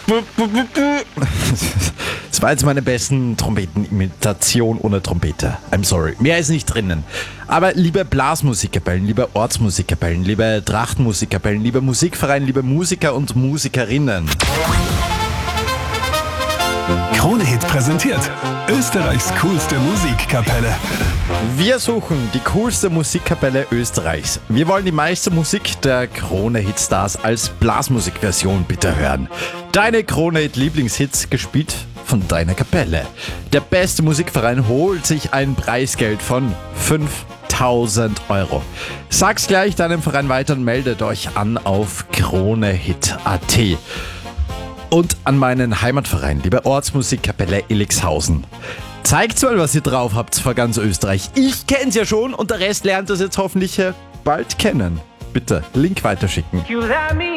Das war jetzt meine besten Trompetenimitation ohne Trompete. I'm sorry. Mehr ist nicht drinnen. Aber liebe Blasmusikkapellen, liebe Ortsmusikkapellen, liebe Trachtenmusikkapellen, liebe Musikvereine, liebe Musiker und Musikerinnen. Krone-Hit präsentiert Österreichs coolste Musikkapelle. Wir suchen die coolste Musikkapelle Österreichs. Wir wollen die meiste Musik der Krone-Hit-Stars als Blasmusikversion bitte hören. Deine Krone-Hit-Lieblingshits gespielt von deiner Kapelle. Der beste Musikverein holt sich ein Preisgeld von 5.000 Euro. Sag's gleich deinem Verein weiter und meldet euch an auf kronehit.at. Und an meinen Heimatverein, liebe Ortsmusikkapelle Illingshausen. Zeigt mal, was ihr drauf habt vor ganz Österreich. Ich kenn's ja schon und der Rest lernt das jetzt hoffentlich bald kennen. Bitte, Link weiterschicken.